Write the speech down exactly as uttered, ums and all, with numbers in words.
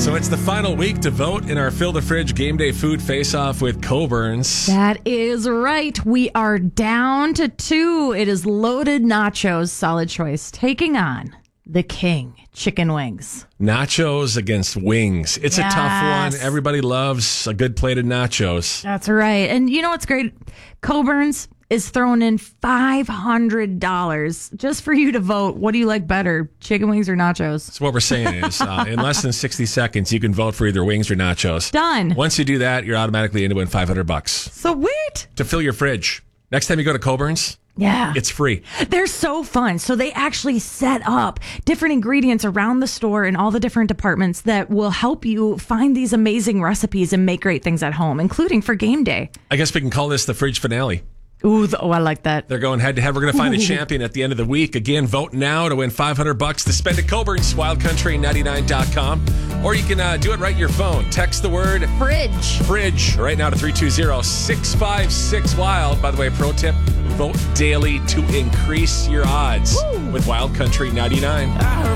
So it's the final week to vote in our Fill the Fridge Game Day Food Face-Off with Coborn's. That is right. We are down to two. It is Loaded Nachos, solid choice, taking on the King Chicken Wings. Nachos against wings. It's Yes. a tough one. Everybody loves a good plate of nachos. That's right. And you know what's great? Coburn's is throwing in five hundred dollars just for you to vote. What do you like better, chicken wings or nachos? So what we're saying is, uh, in less than sixty seconds, you can vote for either wings or nachos. Done. Once you do that, you're automatically in to win five hundred bucks Sweet. to fill your fridge. Next time you go to Coburn's, Yeah. it's free. They're so fun. So they actually set up different ingredients around the store in all the different departments that will help you find these amazing recipes and make great things at home, including for game day. I guess we can call this the fridge finale. Ooh, the, oh, I like that. They're going head to head. We're going to find a champion at the end of the week. Again, vote now to win five hundred bucks to spend at Coburn's, wild country ninety-nine dot com. Or you can uh, do it right in your phone. Text the word Fridge. fridge right now to three two zero, six five six, wild. By the way, pro tip, vote daily to increase your odds. Woo. With Wild Country ninety-nine.